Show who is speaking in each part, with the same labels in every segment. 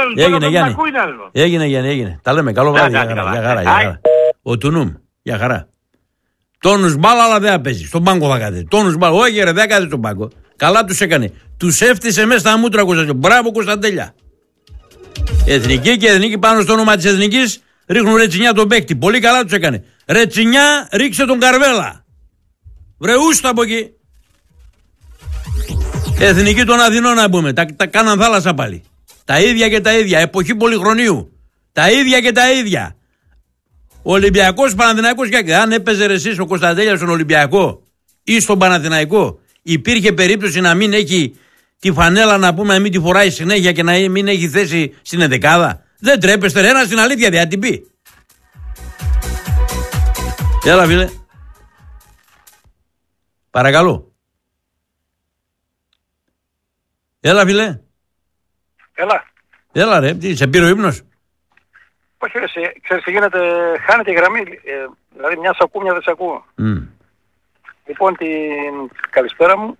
Speaker 1: Έγινε Γιάννη. Έγινε Γιάννη. Τα λέμε. Καλό βράδυ. Για χαρά. Ο Τουνούμ. Για χαρά. Τόνους μπάλα, αλλά δεν παίζει. Στον πάγκο θα κάθεται. Τόνους μπάλα. Όχι, ρε, δεν κάθεται στον πάγκο. Καλά τους έκανε. Τους έφτιασε μέσα στα μούτρα Κωνσταντέλια. Μπράβο Κωνσταντέλια. Εθνική και εθνική πάνω στο όνομα της εθνικής ρίχνουν ρετσινιά τον παίκτη. Πολύ καλά τους έκανε. Ρετσινιά, ρίξε τον Καρβέλα. Βρε ούστα από εκεί. Εθνική των Αθηνών να πούμε. Τα κάναν θάλασσα πάλι. Τα ίδια και τα ίδια. Εποχή πολυχρονίου. Τα ίδια και τα ίδια. Ολυμπιακός, Παναθηναϊκός και αν έπαιζε εσείς ο Κωνσταντέλιας στον Ολυμπιακό ή στον Παναθηναϊκό, υπήρχε περίπτωση να μην έχει τη φανέλα να πούμε να μην τη φοράει συνέχεια και να μην έχει θέση στην ενδεκάδα? Δεν τρέπεστε ρε, ένα στην αλήθεια δεν θα την πει. Έλα φίλε. Παρακαλώ. Έλα φίλε. Έλα ρε, τι, σε πήρε ο ύπνος?
Speaker 2: Όχι ρε, ξέρεις τι γίνεται, χάνεται η γραμμή, δηλαδή μια σ' ακούω, μια δεν σ' ακούω. Λοιπόν, την καλησπέρα μου.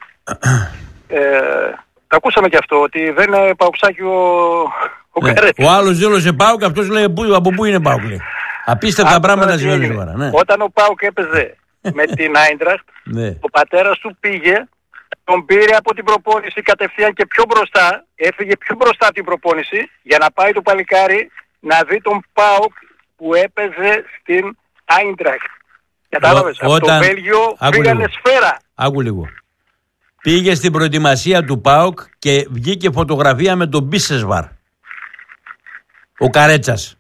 Speaker 2: Τα ακούσαμε και αυτό, ότι δεν είναι παουξάκι ο Καρέτσας.
Speaker 1: Ο άλλος δήλωσε ΠΑΟΚ, αυτός λέει από πού είναι ΠΑΟΚ, λέει. Απίστευτα πράγματα συμβαίνουν σήμερα. Ναι.
Speaker 2: Όταν ο ΠΑΟΚ έπαιζε με την Άιντραχτ, ο πατέρας του πήγε, τον πήρε από την προπόνηση κατευθείαν και πιο μπροστά, έφυγε πιο μπροστά από την προπόνηση, για να πάει το παλικάρι να δει τον ΠΑΟΚ που έπαιζε στην Άιντραχτ. Κατάλαβες, από το Βέλγιο πήγανε σφαίρα.
Speaker 1: Άκου λίγο. Πήγε στην προετοιμασία του ΠΑΟΚ και βγήκε φωτογραφία με τον Μπίσεσβαρ. Ο Καρέτσας.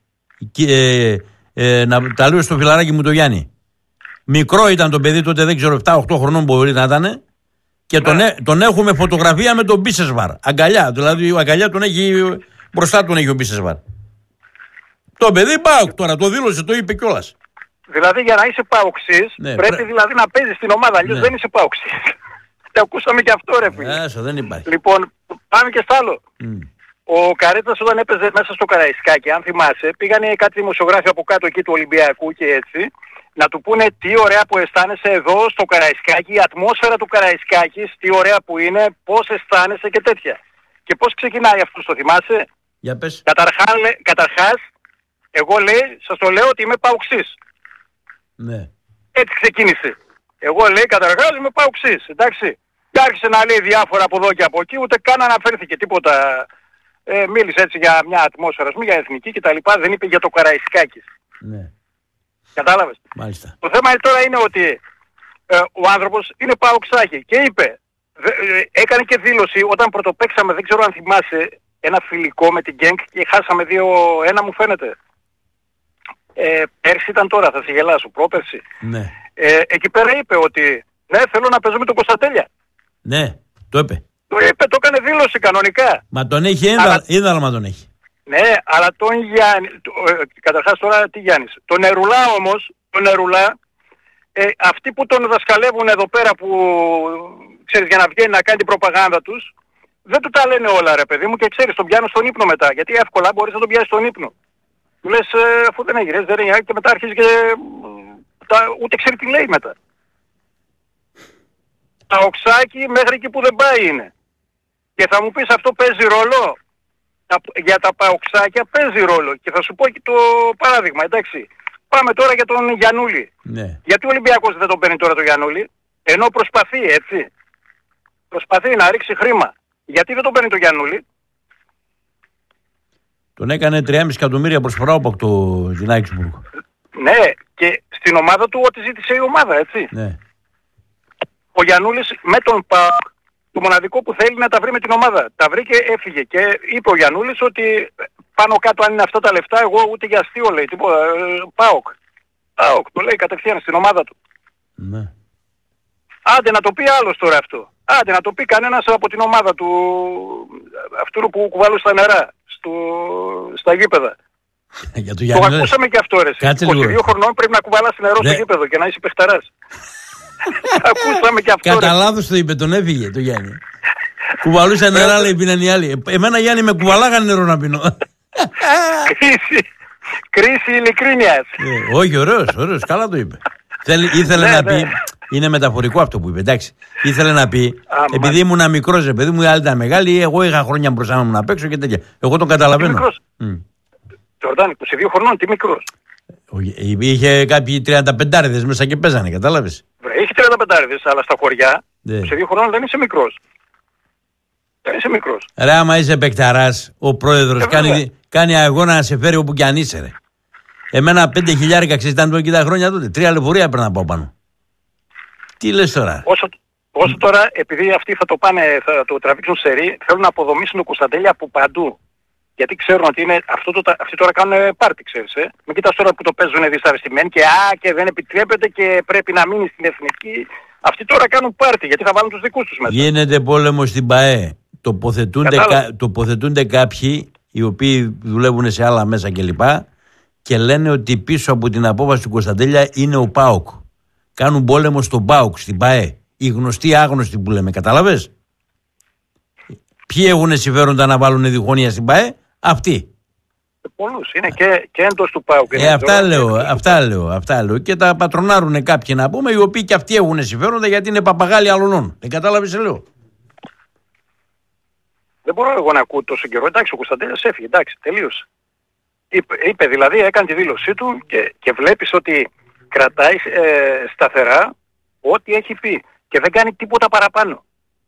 Speaker 1: Τα λέω στο φιλαράκι μου το Γιάννη. Μικρό ήταν το παιδί τότε, δεν ξέρω, 7-8 χρονών μπορεί να ήταν. Και τον έχουμε φωτογραφία με τον Μπίσεσβαρ. Αγκαλιά, δηλαδή ο αγκαλιά τον έχει, μπροστά τον έχει ο Μπίσεσβαρ. Το παιδί ΠΑΟΚ τώρα, το δήλωσε, το είπε κιόλας.
Speaker 2: Δηλαδή για να είσαι παοξής, πρέπει δηλαδή να παίζεις στην ομάδα, αλλιώς δεν είσαι παοξής. Το ακούσαμε και αυτό ρε φίλε.
Speaker 1: Δεν υπάρχει.
Speaker 2: Λοιπόν, πάμε και στο άλλο. Ο Καρέτσας όταν έπαιζε μέσα στο Καραϊσκάκι, αν θυμάσαι, πήγανε κάτι δημοσιογράφοι από κάτω εκεί του Ολυμπιακού και έτσι, να του πούνε τι ωραία που αισθάνεσαι εδώ στο Καραϊσκάκι, η ατμόσφαιρα του Καραϊσκάκης, τι ωραία που είναι, πώς αισθάνεσαι και τέτοια. Και πώς ξεκινάει αυτό, το θυμάσαι?
Speaker 1: Για πες.
Speaker 2: Καταρχάς, εγώ λέει, σας το λέω ότι είμαι παοξής.
Speaker 1: Ναι.
Speaker 2: Έτσι ξεκίνησε. Εγώ λέει καταρχάς είμαι παοξής, εντάξει. Και άρχισε να λέει διάφορα από εδώ και από εκεί, ούτε καν αναφέρθηκε τίποτα. Μίλησε έτσι για μια ατμόσφαιρα, για εθνική κτλ. Δεν είπε για το Καραϊσκάκης.
Speaker 1: Ναι.
Speaker 2: Κατάλαβες.
Speaker 1: Μάλιστα.
Speaker 2: Το θέμα τώρα είναι ότι ο άνθρωπος είναι παοξάκι και είπε, έκανε και δήλωση όταν πρωτοπαίξαμε, δεν ξέρω αν θυμάσαι, ένα φιλικό με την Γκένκ και χάσαμε 2-1 μου φαίνεται. Πέρσι ήταν τώρα, θα σε γελάσω, πρόπερσι.
Speaker 1: Ναι.
Speaker 2: Εκεί πέρα είπε ότι ναι, θέλω να παίζω με τον Κωνσταντέλια.
Speaker 1: Ναι, το είπε.
Speaker 2: Το είπε, το έκανε δήλωση κανονικά.
Speaker 1: Μα τον έχει ίδαλμα τον έχει.
Speaker 2: Ναι, αλλά τον Γιάννη, καταρχάς τώρα τι Γιάννης. Τον Νερουλά όμως, αυτοί που τον δασκαλεύουν εδώ πέρα που ξέρεις για να βγαίνει να κάνει την προπαγάνδα τους, δεν του τα λένε όλα ρε παιδί μου και ξέρεις τον πιάνουν στον ύπνο μετά. Γιατί εύκολα μπορείς να τον πιάσεις στον ύπνο. Του λες αφού δεν έγινε, δεν έγινε και μετά αρχίζει και ούτε ξέρει τι λέει μετά. Τα οξάκι μέχρι εκεί που δεν πάει είναι. Και θα μου πεις αυτό παίζει ρόλο. Για τα παοξάκια παίζει ρόλο. Και θα σου πω και το παράδειγμα, εντάξει. Πάμε τώρα για τον Γιαννούλη.
Speaker 1: Ναι.
Speaker 2: Γιατί ο Ολυμπιακός δεν τον παίρνει τώρα τον Γιαννούλη? Ενώ προσπαθεί, έτσι. Προσπαθεί να ρίξει χρήμα. Γιατί δεν τον παίρνει τον Γιαννούλη?
Speaker 1: Τον έκανε 3,5 εκατομμύρια προσφορά από την Άιξμπουργκ.
Speaker 2: Ναι, και στην ομάδα του ό,τι ζήτησε η ομάδα, έτσι.
Speaker 1: Ναι.
Speaker 2: Ο Γιαννούλης με τον ΠΑΟΚ, το μοναδικό που θέλει να τα βρει με την ομάδα. Τα βρήκε, έφυγε και είπε ο Γιαννούλης ότι πάνω κάτω αν είναι αυτά τα λεφτά, εγώ ούτε για αστείο λέει, τίποτα, ΠΑΟΚ. ΠΑΟΚ, το λέει κατευθείαν στην ομάδα του.
Speaker 1: Ναι.
Speaker 2: Άντε να το πει άλλος τώρα αυτό. Άντε να το πει κανένας από την ομάδα του, αυτού που κουβαλούν στα νερά, στα γήπεδα. Το ακούσαμε και αυτό ρε. 22 χρονών πρέπει να κουβαλάς νερό στο γήπεδο και να είσαι παιχταράς. Ακούσαμε και αυτό.
Speaker 1: Κατά λάθος το είπε, τον έφυγε το Γιάννη. Κουβαλούσα νερά, λέει, πίναν οι άλλοι. Εμένα Γιάννη με κουβαλάγανε νερό να πίνω.
Speaker 2: Κρίση ειλικρίνειας.
Speaker 1: Όχι, ωραίος, καλά το είπε. Ήθελε να πει. Είναι μεταφορικό αυτό που είπε, εντάξει. Ήθελε να πει, επειδή ήμουν μικρός, επειδή μου οι άλλοι ήταν μεγάλοι, εγώ είχα χρόνια μπροστά μου να παίξω και τέτοια. Εγώ τον καταλαβαίνω.
Speaker 2: Τζορντάν, 22 χρονών, τι μικρός.
Speaker 1: Είχε κάποιοι 35άριδες μέσα και παίζανε, κατάλαβες.
Speaker 2: Είχε 35άριδες, αλλά στα χωριά, 22 χρονών δεν είσαι μικρός. Δεν είσαι μικρός.
Speaker 1: Ρε, άμα είσαι παικταράς, ο πρόεδρος κάνει αγώνα να σε φέρει όπου κι αν είσαι, ρε. Εμένα 5.000 ήταν το τα χρόνια τότε. 3 λεωφορεία έπρεπε να πάω πάνω. Τι λες τώρα.
Speaker 2: Όσο τώρα, επειδή αυτοί θα το τραβήξουν σερί, θέλουν να αποδομήσουν το Κωνσταντέλια από παντού. Γιατί ξέρουν ότι είναι αυτοί τώρα κάνουν πάρτι, ξέρεις. Μην κοιτάς τώρα που το παίζουν δυσαρεστημένοι και δεν επιτρέπεται και πρέπει να μείνει στην εθνική. Αυτοί τώρα κάνουν πάρτι γιατί θα βάλουν τους δικούς τους μέσα.
Speaker 1: Γίνεται πόλεμο στην ΠΑΕ. Τοποθετούνται κάποιοι οι οποίοι δουλεύουν σε άλλα μέσα κλπ. Και λένε ότι πίσω από την απόφαση του Κωνσταντέλια είναι ο ΠΑΟΚ. Κάνουν πόλεμο στον ΠΑΟΚ, στην ΠΑΕ. Οι γνωστοί άγνωστοι που λέμε, κατάλαβες. Ποιοι έχουν συμφέροντα να βάλουν διχόνοια στην ΠΑΕ, αυτοί.
Speaker 2: Πολλούς, είναι και εντός του ΠΑΟΚ.
Speaker 1: Αυτά λέω. Και τα πατρονάρουν κάποιοι να πούμε, οι οποίοι και αυτοί έχουν συμφέροντα γιατί είναι παπαγάλοι άλλων. Δεν κατάλαβες, λέω.
Speaker 2: Δεν μπορώ εγώ να ακούω τόσο καιρό. Εντάξει, ο Κωνσταντέλιας έφυγε, εντάξει, τελείωσε. Είπε δηλαδή, έκανε τη δήλωσή του και βλέπεις ότι κρατάει σταθερά ό,τι έχει πει και δεν κάνει τίποτα παραπάνω.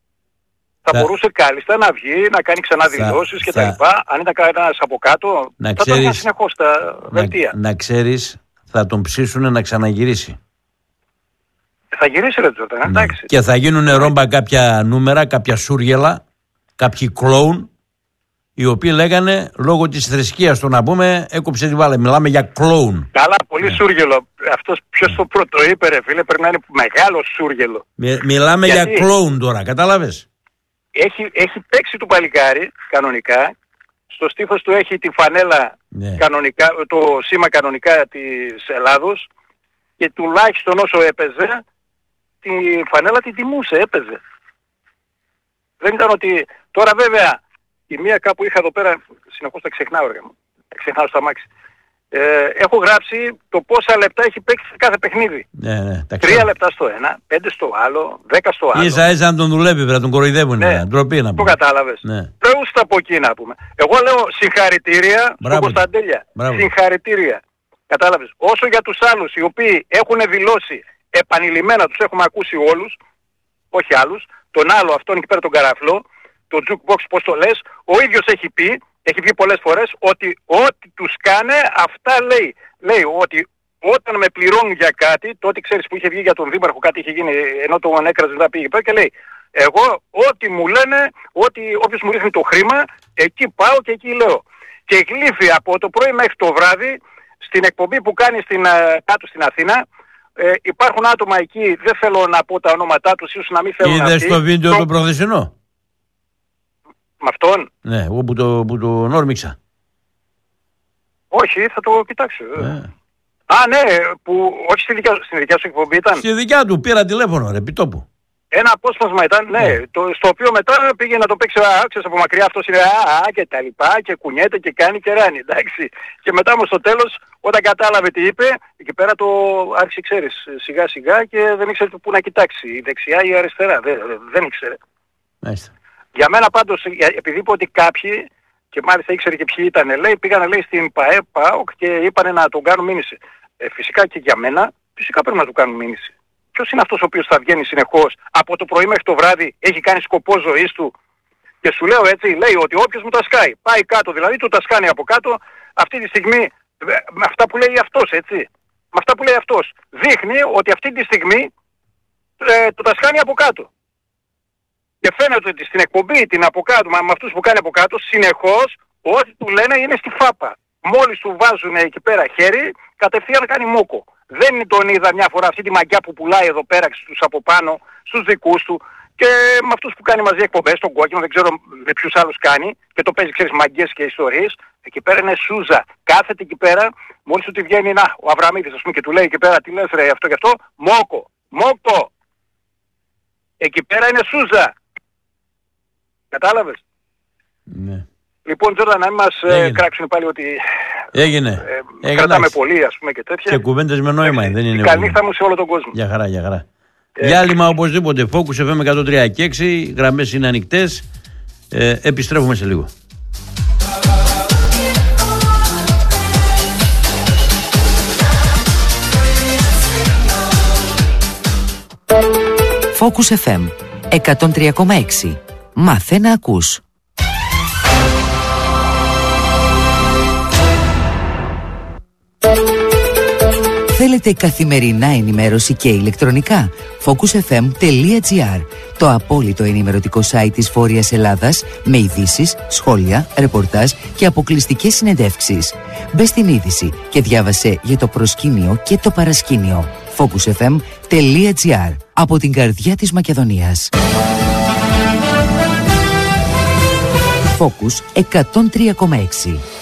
Speaker 2: Θα μπορούσε κάλλιστα να βγει, να κάνει ξανά δηλώσεις και τα λοιπά. Αν ήταν κανένας από κάτω, θα το έκανε συνεχώς τα δελτία.
Speaker 1: Να ξέρεις, θα τον ψήσουνε να ξαναγυρίσει.
Speaker 2: Θα γυρίσει ρε Τζόρνταν, εντάξει.
Speaker 1: Και θα γίνουν ρόμπα κάποια νούμερα, κάποια σούργελα, κάποιοι κλόουν, οι οποίοι λέγανε λόγω της θρησκείας του να πούμε έκοψε τη βάλε. Μιλάμε για κλόουν.
Speaker 2: Καλά, πολύ σούργελο. Αυτός ποιος το πρώτο είπε ρε φίλε, πρέπει να είναι μεγάλο σούργελο.
Speaker 1: Μιλάμε για κλόουν τώρα, κατάλαβες.
Speaker 2: Έχει παίξει του παλικάρι κανονικά. Στο στήθος του έχει τη φανέλα κανονικά, το σήμα κανονικά της Ελλάδος και τουλάχιστον όσο έπαιζε τη φανέλα την τιμούσε, έπαιζε. Δεν ήταν ότι τώρα βέβαια η μία κάπου είχα εδώ πέρα, συνεχώς τα ξεχνάω ρε μου, ξεχνάω στα μάξι. Έχω γράψει το πόσα λεπτά έχει παίξει σε κάθε παιχνίδι. 3 λεπτά στο ένα, 5 στο άλλο, 10 στο άλλο.
Speaker 1: Ίσα να τον δουλεύει, να τον κοροϊδεύουν. Ντροπή να πούμε.
Speaker 2: Το κατάλαβες. Πρέπει από εκεί να πούμε. Εγώ λέω συγχαρητήρια στον Κωνσταντέλια. Συγχαρητήρια. Κατάλαβες. Όσο για τους άλλους οι οποίοι έχουν δηλώσει επανειλημμένα, τους έχουμε ακούσει όλους, όχι άλλους, τον άλλο αυτόν εκεί πέρα τον Καραφλό, το jukebox πώς το λες, ο ίδιος έχει πει, έχει βγει πολλές φορές, ότι ό,τι τους κάνε, αυτά λέει. Λέει ότι όταν με πληρώνουν για κάτι, τότε ξέρεις που είχε βγει για τον Δήμαρχο κάτι είχε γίνει, ενώ τον έκραζε δεν πήγε πέρα και λέει, εγώ ό,τι μου λένε, ότι όποιος μου ρίχνει το χρήμα, εκεί πάω και εκεί λέω. Και γλύφει από το πρωί μέχρι το βράδυ, στην εκπομπή που κάνει κάτω στην Αθήνα, υπάρχουν άτομα εκεί, δεν θέλω να πω τα ονόματά τους, ίσως να μην θέλω να πει.
Speaker 1: Είδες το βίντεο το προχθεσινό?
Speaker 2: Με αυτόν?
Speaker 1: Ναι, εγώ που το όρμηξα.
Speaker 2: Όχι, θα το κοιτάξω. Ναι, που όχι στη δικιά σου εκπομπή ήταν.
Speaker 1: Στη δικιά του πήρα τηλέφωνο, ρε, επί τόπου.
Speaker 2: Ένα απόσπασμα ήταν, στο οποίο μετά πήγε να το παίξει, ξέρεις από μακριά αυτός είναι και τα λοιπά και κουνιέται και κάνει και ράνει, εντάξει. Και μετά όμως στο τέλος, όταν κατάλαβε τι είπε, εκεί πέρα το άρχισε, ξέρεις, σιγά σιγά και δεν ήξερε πού να κοιτάξει, η δεξιά ή η αριστερά, δεν ήξερε.
Speaker 1: Μάλιστα.
Speaker 2: Για μένα πάντως, επειδή είπε ότι κάποιοι, και μάλιστα ήξερε και ποιοι ήταν, λέει, πήγανε λέει στην ΠΑΟΚ και είπανε να τον κάνουν μήνυση. Φυσικά και για μένα, φυσικά πρέπει να του κάνουν μήνυση. Ποιος είναι αυτός ο οποίος θα βγαίνει συνεχώς από το πρωί μέχρι το βράδυ, έχει κάνει σκοπό ζωής του και σου λέω έτσι, λέει ότι όποιος μου τα σκάει, πάει κάτω, δηλαδή του τα σκάνει από κάτω, αυτή τη στιγμή, με αυτά που λέει αυτός, έτσι, με αυτά που λέει αυτός, δείχνει ότι αυτή τη στιγμή του τα σκάνει από κάτω. Και φαίνεται ότι στην εκπομπή, την από κάτω, με αυτούς που κάνει από κάτω, συνεχώς ό,τι του λένε είναι στη φάπα. Μόλις του βάζουν εκεί πέρα χέρι, κατευθείαν κάνει μόκο. Δεν τον είδα μια φορά αυτή τη μαγιά που πουλάει εδώ πέρα στους από πάνω, στους δικούς του και με αυτούς που κάνει μαζί εκπομπές, τον κόκκινο, δεν ξέρω με ποιους άλλους κάνει και το παίζει, ξέρεις, μαγιές και ιστορίες. Εκεί πέρα είναι σούζα. Κάθεται εκεί πέρα, μόλις του τη βγαίνει ο Αβραμίδης, ας πούμε, και του λέει εκεί πέρα τι λες ρε αυτό και αυτό, μόκο. Μόκο. Εκεί πέρα είναι σούζα. Κατάλαβες?
Speaker 1: Ναι.
Speaker 2: Λοιπόν, Τζόρνταν, να μην μας κράξουν πάλι ότι
Speaker 1: Έγινε.
Speaker 2: Κρατάμε πολύ, ας πούμε, και τέτοια.
Speaker 1: Και κουβέντες με νόημα, δεν είναι.
Speaker 2: Καλή νύχτα μου σε όλο τον κόσμο.
Speaker 1: Για χαρά, για χαρά. Διάλειμμα οπωσδήποτε. Focus FM 103 και 6. Γραμμές είναι ανοιχτές. Επιστρέφουμε σε λίγο.
Speaker 3: Focus FM 103,6. Μάθε να ακούς. Θέλετε καθημερινά ενημέρωση και ηλεκτρονικά? focusfm.gr, το απόλυτο ενημερωτικό site της Βόρειας Ελλάδας, με ειδήσεις, σχόλια, ρεπορτάζ και αποκλειστικές συνεντεύξεις. Μπες στην είδηση και διάβασε για το προσκήνιο και το παρασκήνιο. focusfm.gr, από την καρδιά της Μακεδονίας. Focus 103,6.